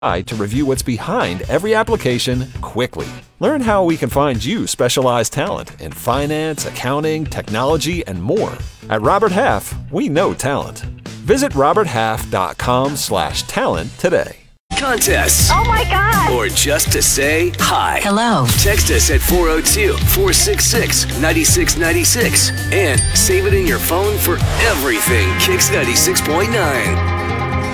to review what's behind every application quickly. Learn how we can find you specialized talent in finance, accounting, technology, and more. At Robert Half, we know talent. Visit roberthalf.com/talent today. Contests. Oh my God. Or just to say hi. Hello. Text us at 402-466-9696 and save it in your phone for everything Kicks 96.9.